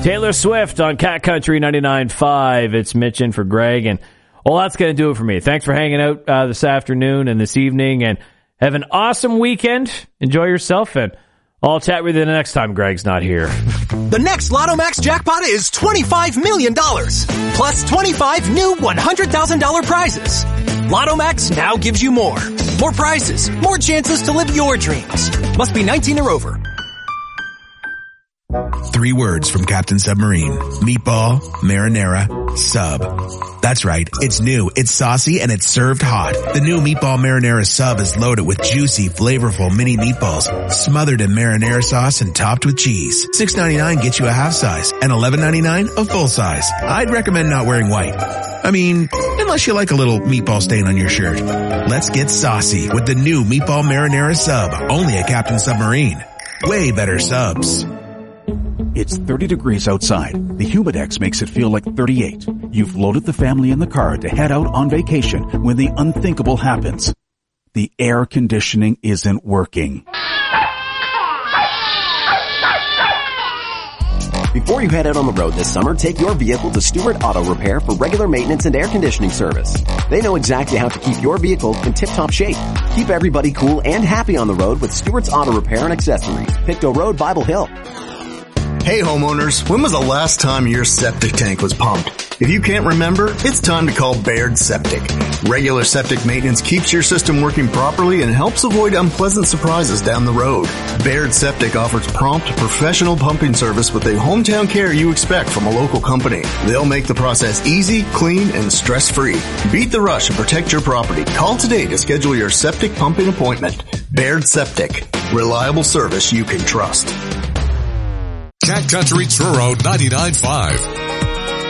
Taylor Swift on Cat Country 99.5. It's Mitch in for Greg, and well, that's going to do it for me. Thanks for hanging out this afternoon and this evening, and have an awesome weekend. Enjoy yourself, and I'll chat with you the next time Greg's not here. The next Lotto Max jackpot is $25 million, plus 25 new $100,000 prizes. Lotto Max now gives you more. More prizes, more chances to live your dreams. Must be 19 or over. 3 words from Captain Submarine. Meatball, marinara, sub. That's right. It's new, it's saucy, and it's served hot. The new Meatball Marinara Sub is loaded with juicy, flavorful mini meatballs, smothered in marinara sauce and topped with cheese. $6.99 gets you a half size, and $11.99 a full size. I'd recommend not wearing white. I mean, unless you like a little meatball stain on your shirt. Let's get saucy with the new Meatball Marinara Sub, only at Captain Submarine. Way better subs. It's 30 degrees outside. The Humidex makes it feel like 38. You've loaded the family in the car to head out on vacation when the unthinkable happens. The air conditioning isn't working. Before you head out on the road this summer, take your vehicle to Stewart Auto Repair for regular maintenance and air conditioning service. They know exactly how to keep your vehicle in tip-top shape. Keep everybody cool and happy on the road with Stewart's Auto Repair and Accessories. Pictou Road, Bible Hill. Hey homeowners, when was the last time your septic tank was pumped? If you can't remember, it's time to call Baird Septic. Regular septic maintenance keeps your system working properly and helps avoid unpleasant surprises down the road. Baird Septic offers prompt, professional pumping service with the hometown care you expect from a local company. They'll make the process easy, clean, and stress-free. Beat the rush and protect your property. Call today to schedule your septic pumping appointment. Baird Septic. Reliable service you can trust. Cat Country Truro 99.5.